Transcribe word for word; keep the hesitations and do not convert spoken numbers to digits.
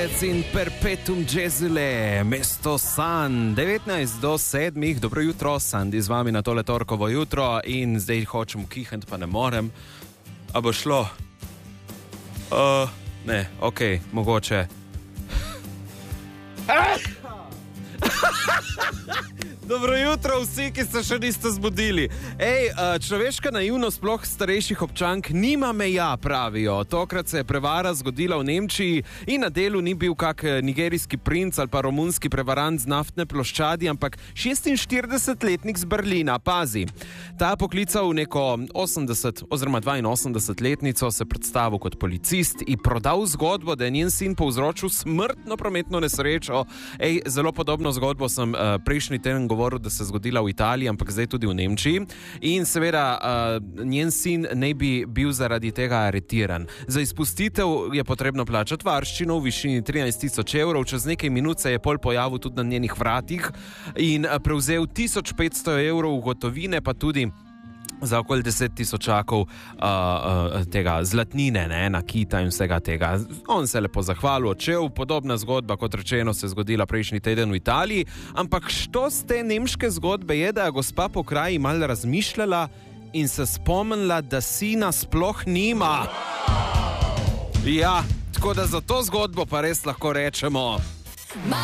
Lopez in Perpetuum Gesule, mesto San, devetnajst do sedmih, dobro jutro, Sandi z vami na tole torkovo jutro in zdaj hočem kihent, pa ne morem. A bo šlo? Uh, ne, okej, okay, mogoče. Dobro jutro vsi, ki se še niste zbudili. Ej, človeška naivnost sploh starejših občank nima meja, pravijo. Tokrat se je prevara zgodila v Nemčiji in na delu ni bil kak nigerijski princ ali pa romunski prevarant z naftne ploščadi, ampak šestinštiridesetletnik z Berlina. Pazi, ta poklical neko osemdeset oziroma dvainosemdesetletnico, se predstavil kot policist in prodal zgodbo, da je njen sin povzročil smrtno prometno nesrečo. Ej, zelo podobno zgodbo sem uh, prejšnji teden govoril, da se je zgodila v Italiji, ampak zdaj tudi v Nemčiji. In seveda uh, njen sin ne bi bil zaradi tega aretiran. Za izpustitev je potrebno plačati varščino v višini trinajst tisoč evrov. Čez nekaj minut se je pol pojavil tudi na njenih vratih in uh, prevzel tisoč petsto evrov gotovine, pa tudi za okoli deset tisočakov uh, uh, tega zlatnine, ne, nakita in vsega tega. On se je lepo zahvalil, odšel. Podobna zgodba, kot rečeno, se je zgodila prejšnji teden v Italiji. Ampak što z te nemške zgodbe je, da je gospa po kraji malo razmišljala in se spomnila, da sina sploh nima. Ja, tako da za to zgodbo pa res lahko rečemo...